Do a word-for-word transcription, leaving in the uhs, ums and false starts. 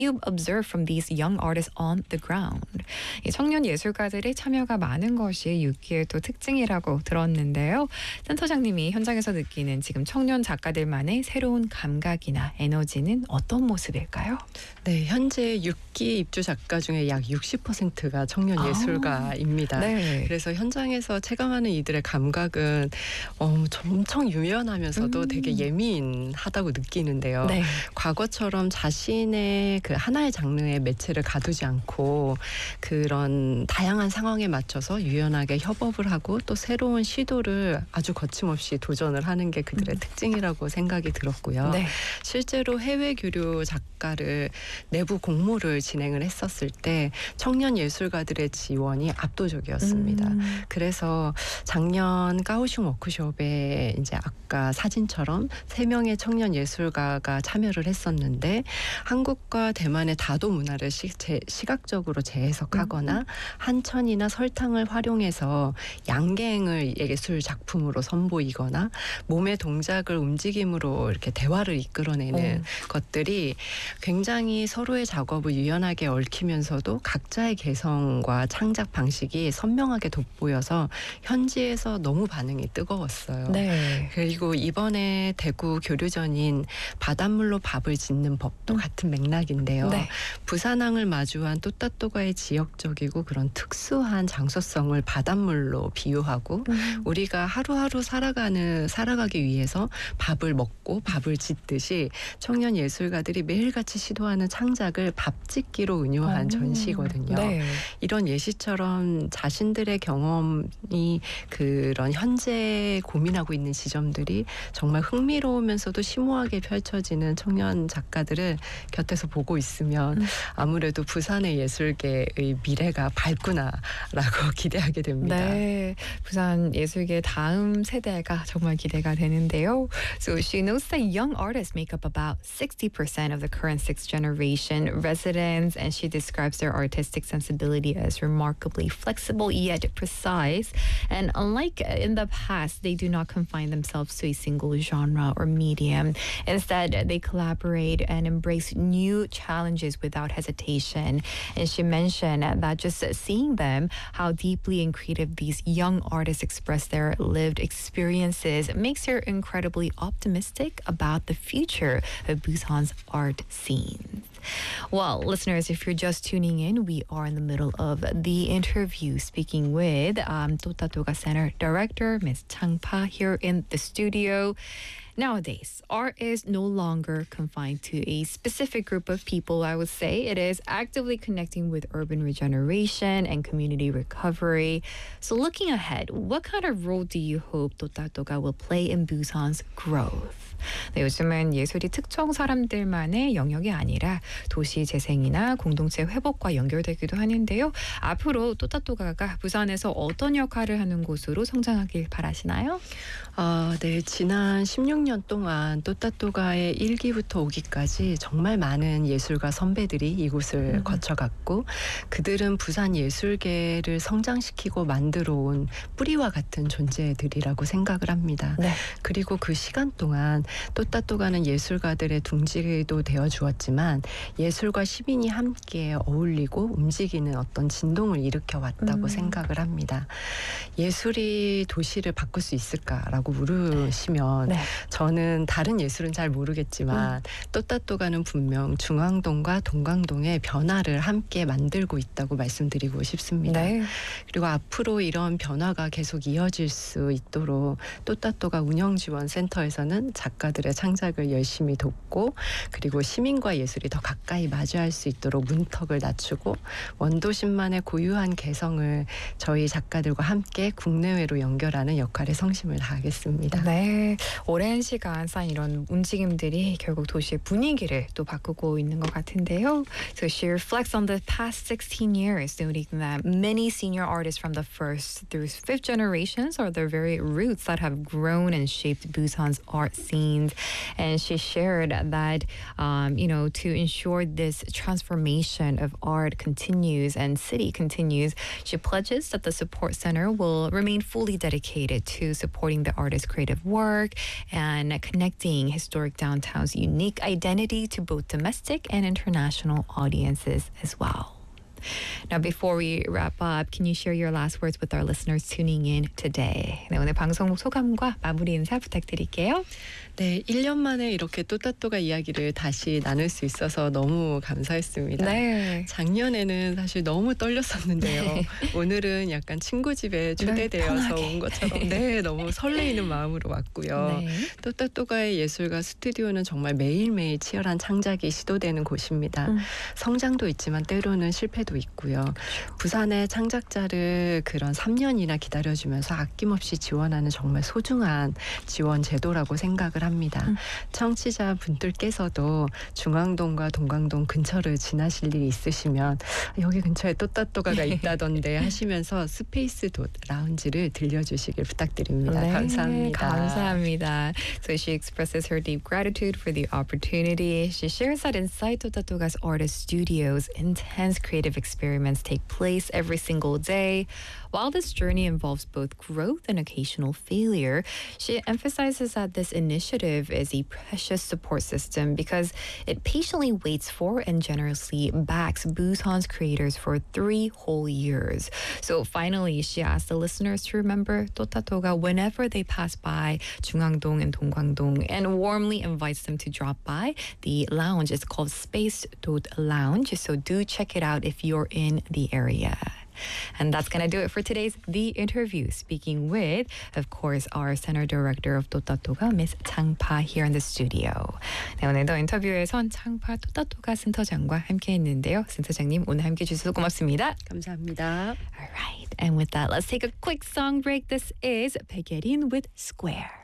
you observe from these young artists on the ground? 이 청년 예술가들의 참여가 많은 것이 육기의 또 특징이라고 들었는데요. 센터장님이 현장에서 느끼는 지금 청년 작가들만의 새로운 감각이나 에너지는 어떤 모습일까요? 네, 현재 육 기 입주 작가 중에 약 육십 퍼센트가 청년 아, 예술가입니다. 네. 그래서 현장에서 체감하는 이들의 감각은 어, 엄청 유연하면서도 음. 되게 예민하다고 느끼는데요. 네. 과거처럼 자신의 그 하나의 장르의 매체를 가두지 않고 그런 다양한 상황에 맞춰서 유연하게 협업을 하고 또 새로운 시도를 아주 거침없이 도전을 하는 게 그들의 음. 특징이라고 생각이 들었고요. 네. 실제로 해외 교류 작가를 내부 공모를 진행을 했었을 때 청년 예술가들의 지원이 압도적이었습니다. 음. 그래서 작년 까오슝 워크숍에 이제 아까 사진처럼 세 명의 청년 예술가가 참여를 했었는데 한국과 대만의 다도 문화를 시, 제, 시각적으로 재해석하거나 음. 한천이나 설탕을 활용해서 양갱을 예술 작품으로 선보이거나 몸의 동작을 움직임으로 이렇게 대화를 이끌어내는 오. 것들이 굉장히 서로의 작업을 유연하게 얽히면서도 각자의 개성과 창작 방식이 선명하게 돋보여서 현지에서 너무 반응이 뜨거웠어요. 네. 그리고 이번에 대구 교류전인 바닷물로 밥을 짓는 법도 음. 같은 맥락인데요. 네. 부산항을 마주한 또따또가의 지역적이고 그런 특수한 장소성을 바닷물로 비유하고 음. 우리가 하루하루 살아가는 살아가기 위해서 밥을 먹고 밥을 짓듯이 청년 예술가들이 매일같이 시도하는 창작을 밥짓기로 은유한 오. 전시거든요. 네. 이런 예시처럼 자신들의 경험이 그런 현재 고민하고 있는 지점들이 정말 흥미로우면서도 심오하게 펼쳐지는 청년 작가들을 곁에서 보고 있으면 음. 아무래도 부산의 예술계의 미래가 밝구나라고 기대하게 됩니다. 네, 부산 예술계 다음 세대가 정말 기대가 되는데요. So she notes that young artists make up about sixty percent of the current sixth generation residents, and she describes their artistic sensibility as remarkably flexible yet precise. And unlike in the past, they do not confine themselves to a single genre or medium. Instead, they collaborate and embrace new challenges without hesitation. And she mentioned that just seeing them, how deeply and creative these young artists express their lived experiences, makes her incredibly optimistic about the future of Busan's art scene. Well, listeners, if you're just tuning in, we are in the middle of the interview speaking with um, 또따또가 Center Director, Miz Chang Pa, here in the studio. Nowadays, art is no longer confined to a specific group of people, I would say. It is actively connecting with urban regeneration and community recovery. So looking ahead, what kind of role do you hope 또따또가 will play in Busan's growth? 네, 요즘은 예술이 특정 사람들만의 영역이 아니라 도시 재생이나 공동체 회복과 연결되기도 하는데요. 앞으로 또따또가가 부산에서 어떤 역할을 하는 곳으로 성장하길 바라시나요? 아, 네. 지난 십육 년 동안 또따또가의 일 기부터 오 기까지 정말 많은 예술가 선배들이 이곳을 음. 거쳐갔고 그들은 부산 예술계를 성장시키고 만들어 온 뿌리와 같은 존재들이라고 생각을 합니다. 네. 그리고 그 시간 동안 또따또가는 예술가들의 둥지도 되어 주었지만 예술과 시민이 함께 어울리고 움직이는 어떤 진동을 일으켜 왔다고 음. 생각을 합니다. 예술이 도시를 바꿀 수 있을까라고 물으시면 네. 저는 다른 예술은 잘 모르겠지만 음. 또따또가는 분명 중앙동과 동강동의 변화를 함께 만들고 있다고 말씀드리고 싶습니다. 네. 그리고 앞으로 이런 변화가 계속 이어질 수 있도록 또따또가 운영지원센터에서는 작가들의 창작을 열심히 돕고 그리고 시민과 예술이 더 가까이 마주할 수 있도록 문턱을 낮추고 원도심만의 고유한 개성을 저희 작가들과 함께 국내외로 연결하는 역할에 성심을 다하겠습니다. 네, 오랜 시간 쌓인 이런 움직임들이 결국 도시의 분위기를 또 바꾸고 있는 것 같은데요. So she reflects on the past sixteen years, noting that many senior artists from the first through fifth generations are the very roots that have grown and shaped Busan's art scene. scenes. And she shared that, um, you know, to ensure this transformation of art continues and city continues, she pledges that the support center will remain fully dedicated to supporting the artist's creative work and connecting historic downtown's unique identity to both domestic and international audiences as well. Now, before we wrap up, can you share your last words with our listeners tuning in today? 네, 오늘 방송 소감과 마무리 인사 부탁드릴게요. 네, 일 년 만에 이렇게 또따또가 이야기를 다시 나눌 수 있어서 너무 감사했습니다. 네. 작년에는 사실 너무 떨렸었는데요. 네. 오늘은 약간 친구 집에 초대되어서 편하게. 온 것처럼 네, 너무 설레이는 마음으로 왔고요. 네. 또따또가의 예술가 스튜디오는 정말 매일매일 치열한 창작이 시도되는 곳입니다. 음. 성장도 있지만 때로는 실패도 있고요. 부산의 창작자를 그런 삼 년이나 기다려주면서 아낌없이 지원하는 정말 소중한 지원 제도라고 생각을 합니다. 음. 청취자 분들께서도 중앙동과 동광동 근처를 지나실 일이 있으시면 여기 근처에 또따또가가 있다던데 하시면서 스페이스 돗 라운지를 들려주시길 부탁드립니다. 네, 감사합니다. 감사합니다. So she expresses her deep gratitude for the opportunity. She shares that inside Totatoga's artist studios, intense creative experiments take place every single day. While this journey involves both growth and occasional failure, she emphasizes that this initiative is a precious support system because it patiently waits for and generously backs Busan's creators for three whole years. So finally, she asks the listeners to remember Totatoga whenever they pass by Jungangdong and Dongkwangdong and warmly invites them to drop by. The lounge is called Space Dot Lounge, so do check it out if you're in the area. And that's going to do it for today's The Interview. Speaking with, of course, our Center Director of 또따또가, Miss 장파 here in the studio. 네, 오늘도 인터뷰에선 장파 또따또가 센터장과 함께했는데요. 센터장님 오늘 함께해 주셔서 고맙습니다. 감사합니다. All right, and with that, let's take a quick song break. This is Pegerin with Square.